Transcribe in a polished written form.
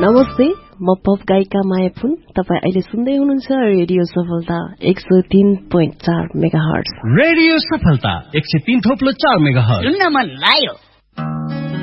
नमस्ते, म पप गायिका माया फुन। तपाईँ अहिले सुन्दै हुनुहुन्छ रेडियो सफलता 103.4 मेगाहर्ट्ज। रेडियो सफलता 103.4 मेगाहर्ट्ज। सुन्न मन लाग्यो।